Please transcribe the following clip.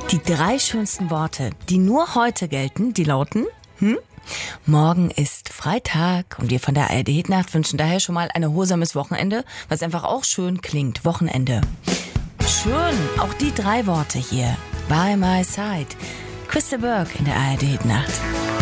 Die 3 schönsten Worte, die nur heute gelten, die lauten: Morgen ist Freitag und wir von der ARD Hitnacht wünschen daher schon mal ein erholsames Wochenende, was einfach auch schön klingt. Wochenende. Schön, auch die 3 Worte hier. By my side. Crystal Burke in der ARD Hitnacht.